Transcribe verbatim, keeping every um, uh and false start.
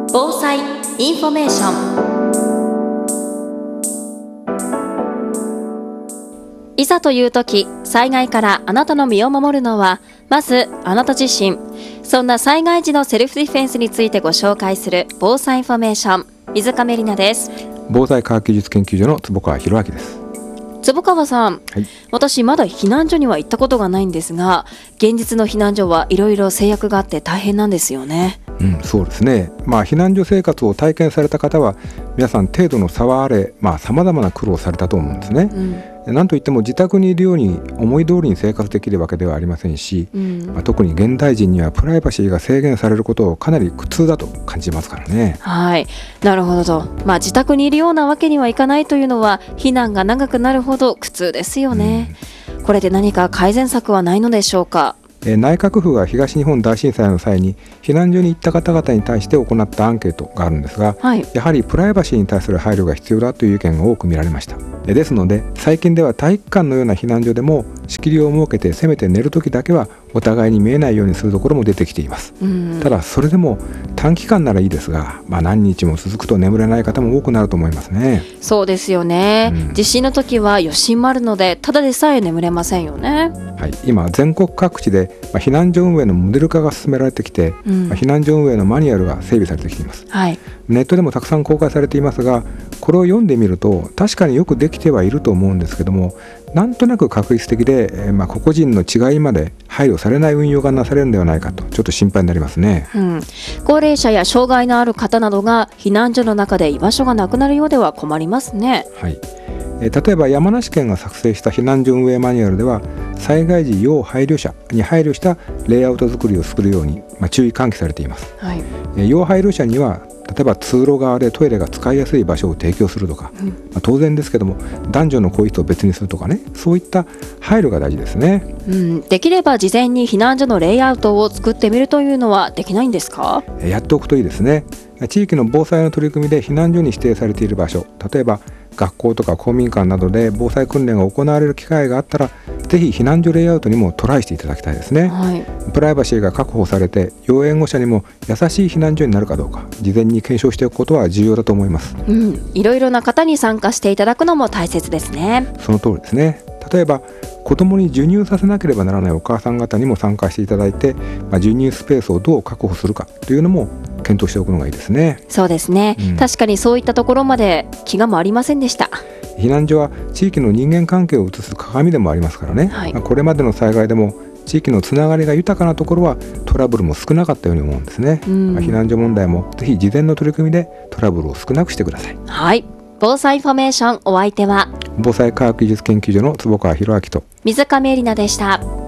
防災インフォメーション。いざという時、災害からあなたの身を守るのはまずあなた自身。そんな災害時のセルフディフェンスについてご紹介する防災インフォメーション、水亀里奈です。 防災科学技術研究所の坪川博明です。 坪川さん、 はい、 私まだ避難所には行ったことがないんですが、現実の避難所はいろいろ制約があって大変なんですよね。 うん、そうですね。まあ、避難所生活を体験された方は皆さん程度の差はあれ、まあ、様々な苦労をされたと思うんですね。うん、なんといっても自宅にいるように思い通りに生活できるわけではありませんし、うん、まあ、特に現代人にはプライバシーが制限されることをかなり苦痛だと感じますからね。 はい、なるほど。まあ、自宅にいるようなわけにはいかないというのは避難が長くなるほど苦痛ですよね。うん、これで何か改善策はないのでしょうか。 内閣府が東日本大震災の際に避難所に行った方々に対して行ったアンケートがあるんですが、はい、やはりプライバシーに対する配慮が必要だという意見が多く見られました。ですので最近では体育館のような避難所でも仕切りを設けてせめて寝るときだけはお互いに見えないようにするところも出てきています。ただそれでも短期間ならいいですが、まあ、何日も続くと眠れない方も多くなると思いますね。 そうですよね。うん、地震の時は余震もあるのでただでさえ眠れませんよね。 はい、今全国各地でまあ、避難所運営のモデル化が進められてきて、うん、まあ、避難所運営のマニュアルが整備されてきています。はい、ネットでもたくさん公開されていますが、これを読んでみると確かによくできてはいると思うんですけども、なんとなく確率的で、えーまあ、個々人の違いまで配慮されない運用がなされるのではないかとちょっと心配になりますね。 うん、高齢者や障害のある方などが避難所の中で居場所がなくなるようでは困りますね。 はい、えー、例えば山梨県が作成した避難所運営マニュアルでは災害時要配慮者に配慮したレイアウト作りを作るように、まあ、注意喚起されています。はい、えー、要配慮者には例えば通路側でトイレが使いやすい場所を提供するとか、うん、まあ、当然ですけども男女の更衣室を別にするとかね、そういった配慮が大事ですね。 うん、できれば事前に避難所のレイアウトを作ってみるというのはできないんですか。 やっておくといいですね。地域の防災の取り組みで避難所に指定されている場所、例えば学校とか公民館などで防災訓練が行われる機会があったらぜひ避難所レイアウトにもトライしていただきたいですね。はい、プライバシーが確保されて要援護者にも優しい避難所になるかどうか事前に検証しておくことは重要だと思います。 うん、いろいろな方に参加していただくのも大切ですね。 その通りですね。例えば子どもに授乳させなければならないお母さん方にも参加していただいて、まあ、授乳スペースをどう確保するかというのも検討しておくのがいいですね。 そうですね、うん、確かにそういったところまで気が回りませんでした。 避難所は地域の人間関係を映す鏡でもありますからね。はい、まあ、これまでの災害でも地域のつながりが豊かなところはトラブルも少なかったように思うんですね。うん、まあ、避難所問題もぜひ事前の取り組みでトラブルを少なくしてください。 はい、防災インフォメーション、お相手は防災科学技術研究所の坪川博明と水亀里奈でした。